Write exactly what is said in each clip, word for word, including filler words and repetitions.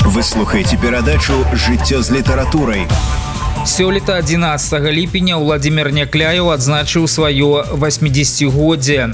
Вы слухаеце перадачу «Жыццё з літаратурай». Сёлета адзінаццатага ліпеня Уладзімір Някляеў адзначыў сваё васьмідзесяцігоддзе.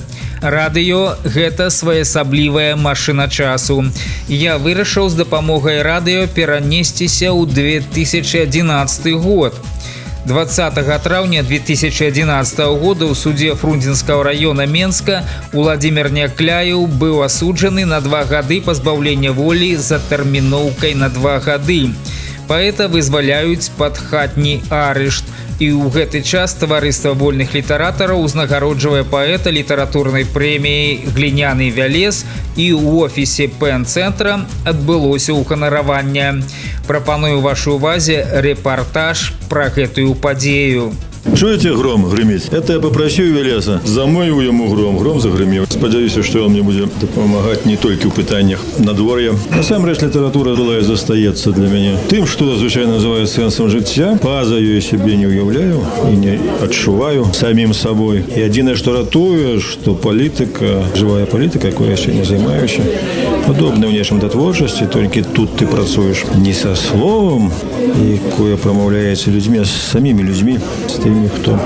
Радыё – гэта своеасаблівая машына часу. Я вырашыў з дапамогай радыё перанесціся ў две тысячы адзінаццаты год. двадцатага траўня две тысячи одиннадцатого года ў судзе Фрунзенскага района Менска Уладзімір Някляеў быў асуджаны на два гады пазбаўлення волі за тэрміноўкай на два гады. Паэта вызваляюць пад хатні арышт. І ў гэты час таварыства вольных літаратараў узнагароджвае паэта літаратурнай прэміяй «Гліняны вялес» і ў офісе пэн-цэнтра адбылося ўханараванне. Прапаную вашай увазе рэпартаж пра гэтую падзею. Чуете гром гремить? Это я попросил Велеса. Замою ему гром. Гром загремел. Сподіваюся, что он мне будет помогать не только в пытаниях надворья. Насамрэч литература была и застаецца для меня тем, что звычайно называют сенсом жыцця. Пазаю я себе не уявляю и не адчуваю самим собой. И единое, что ратую, что политика, живая политика, якой я сёння займаюся, подобная внешнем до творчости, только тут ты працуешь не со словом, якое промовляется людьми, а с самими людьми, с теми, кто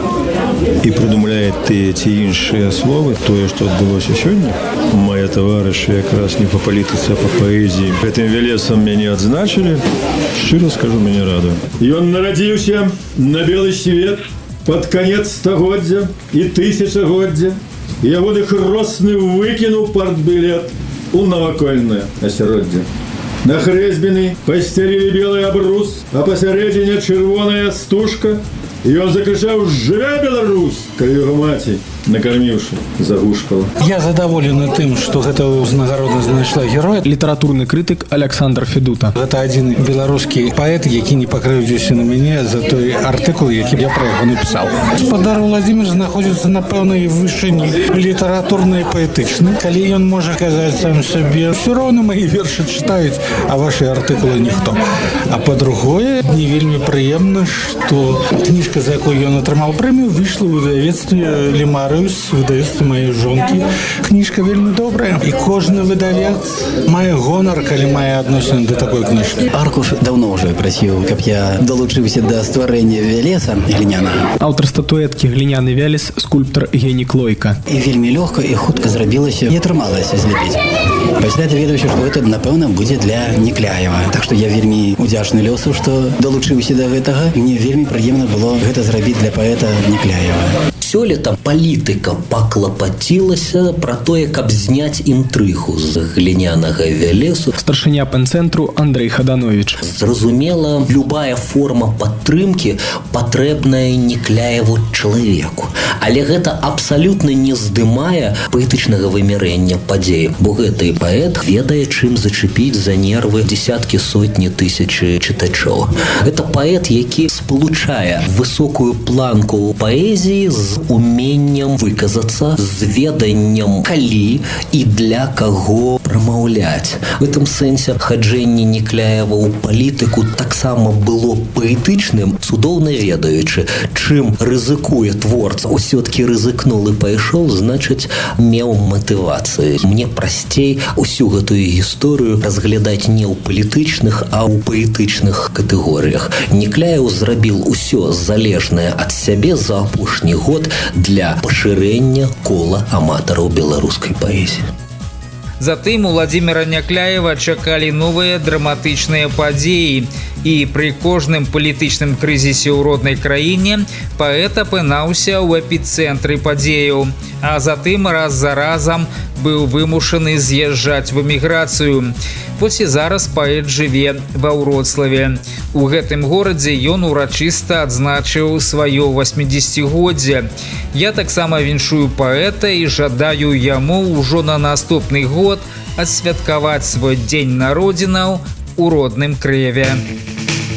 и придумляет те ці іншыя словы, тое, што адбылося сёння. Мои товарищи якраз не по политике, а по поэзии. Гэтым Велесам мяне адзначылі. Шчыра скажу, мяне радуе. Ён нарадзіўся на белы свет под конец стагоддзя и тысячагоддзя. Ягоны хросны выкінуў партбілет у навакольнае асяроддзе. На хрэсьбіны пасцялілі белый абрус, а пасярэдзіне чырвоная стужка. И он закричал: «Живя Беларусь!» Калі яго маці, накормивши, загушкала. Я задоволен тем, что гэта ўзнагарода знайшла героя. Літаратурны крытык Александр Федута. Гэта один беларускі паэт, які не пакрыўдзіўся на мяне за той артыкул, які я пра яго напісаў. Спадар Уладзімір знаходзіцца на пэўнай вышыні літаратурнай і паэтычнай. Калі ён можа казаць сам сабе: «Все роўна мои вершы чытаюць, а ваши артыкулы ніхто». А па-другое, мне вельмі прыемна, што кніжка, за якую ён атрымаў прэмію, выйшла ў выдавецтве «Лемарыус», выдавецтва маёй жонкі. Кніжка вельмі добрая, і кожны выдавец мае гонар, калі мае адносіны да такой кніжкі. Аркуш даўно ўжо прасіў, каб я далучыўся да стварэння Велеса глінянага. Аўтар статуэткі «Гліняны вялес» скульптар Гені Клойка. І вельмі лёгка і хутка зрабілася, не атрымалася злепіць. Пасля даведаўся, што гэта, напэўна, будзе для Някляева. Так што я вельмі удзячны лёсу, што далучыўся да гэтага. Мне вельмі прыемна было гэта зрабіць для паэта Някляева. Сёлета палітыка паклапацілася пра тое, каб зняць інтрыгу з глінянага вялесу. Старшыня пэн-цэнтру Андрэй Хаданович. Зразумела, любая форма падтрымкі патрэбная Някляеву чалавеку. Але гэта абсалютна не здымае паэтычнага вымярэння падзеі, бо гэты паэт ведае, чым зачепіць за нервы дзесяткі, сотні, тысячы чытачоў. Гэта паэт, які спалучае высокую планку паэзіі з уменнем выказацца, з веданнем калі і для каго прамаўляць. В этом сэнсе хаджэнне Някляева ў палітыку таксама было паэтычным, цудоўна ведаючы, чым рызыкуе творца. Усё-ткі рызыкнул і пайшоў, значыць, меў матывацыі. Мне прасцей усю гэтую гісторыю разглядаць не ў палітычных, а ў паэтычных катэгорыях. Някляеў зрабіў усё залежнае ад сябе за апошні год для пашырэння кола аматараў беларускай паэзіі. Затым Уладзіміра Някляева чакалі новыя драматычныя падзеі, і пры кожным палітычным крызісе ў роднай краіне паэт апынаўся ў эпіцэнтры падзеяў, а затым раз за разам быў вымушаны з'язджаць в эміграцыю. Вось і зараз паэт жыве ва Вроцлаве. У гэтым горадзе ён урачыста адзначыў сваё васьмідзесяцігоддзе. Я таксама віншую паэта і жадаю яму ўжо на наступны год адсвяткаваць свой дзень народзінаў у родным Крыве.